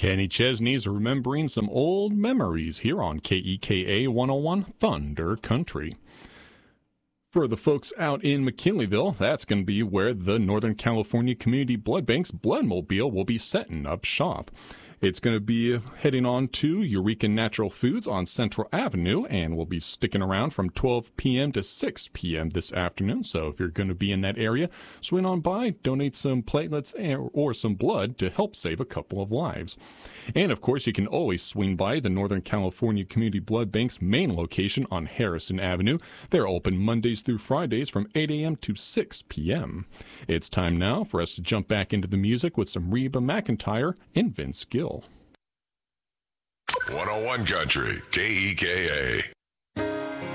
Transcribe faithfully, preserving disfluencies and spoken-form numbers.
Kenny Chesney's remembering some old memories here on K E K A one oh one Thunder Country. For the folks out in McKinleyville, that's going to be where the Northern California Community Blood Bank's Bloodmobile will be setting up shop. It's going to be heading on to Eureka Natural Foods on Central Avenue, and we'll be sticking around from twelve p.m. to six p.m. this afternoon. So if you're going to be in that area, swing on by, donate some platelets or some blood to help save a couple of lives. And of course, you can always swing by the Northern California Community Blood Bank's main location on Harrison Avenue. They're open Mondays through Fridays from eight a.m. to six p.m. It's time now for us to jump back into the music with some Reba McEntire and Vince Gill. one oh one Country, K E K A.